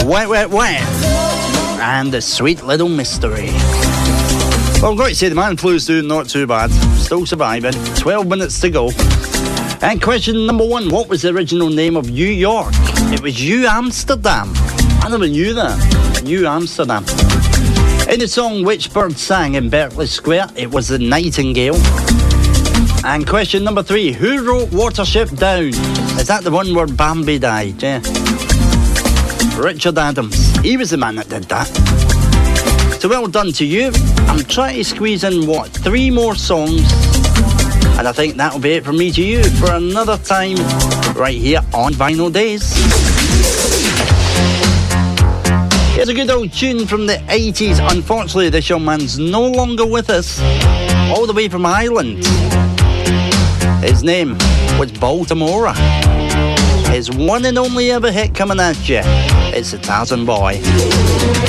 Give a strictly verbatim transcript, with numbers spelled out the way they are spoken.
Wet, Wet, Wet, and The Sweet Little Mystery. Well, I've got to say, the man flu's doing not too bad. Still surviving. twelve minutes to go. And question number one, what was the original name of New York? It was New Amsterdam. I never knew that. New Amsterdam. In the song which bird sang in Berkeley Square, it was the nightingale. And question number three, who wrote Watership Down? Is that the one where Bambi died? Yeah. Richard Adams. He was the man that did that. So well done to you. I'm trying to squeeze in, what, three more songs? And I think that'll be it from me to you for another time right here on Vinyl Days. Here's a good old tune from the eighties. Unfortunately, this young man's no longer with us. All the way from Ireland. His name was Baltimora. His one and only ever hit coming at you. It's the Tarzan Boy.